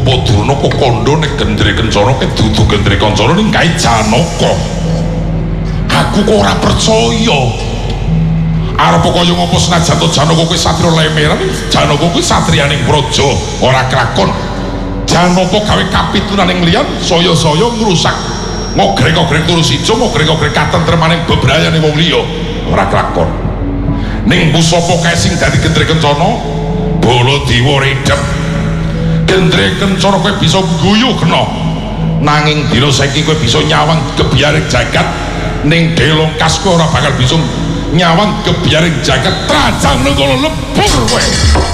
apa Drona kok kandha nek Gendri Kencana ke dudu Gendri Kancana ning kae Janaka. Aku kok ora percaya. Arep kaya ngopo senajan to Janaka kuwi satria lemeran, Janaka kuwi satriyaning praja, ora kelakon. Janaka gawe kapitunaning liyan saya-saya ngrusak ngogrek-ogrek turu sija, ngogrek-ogrek katentremaning bebrayane wong liya, ora kelakon. Ning pusapa kae sing dadi Gendri Kencana, Baladewa redhep. Gendri Kencana kowe bisa guyu kena. Nanging dina saiki kowe bisa nyawang kebiyaring jagat, ning Delongkas kowe ora bakal bisa nyawang kebiyaring jagat. Trajang nang kono lebur kowe.